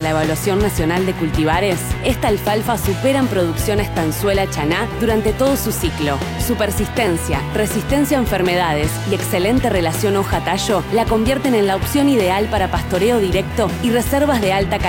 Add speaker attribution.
Speaker 1: la Evaluación Nacional de Cultivares, esta alfalfa supera en producción a estanzuela chaná durante todo su ciclo. Su persistencia, resistencia a enfermedades y excelente relación hoja-tallo la convierten en la opción ideal para pastoreo directo y reservas de alta calidad.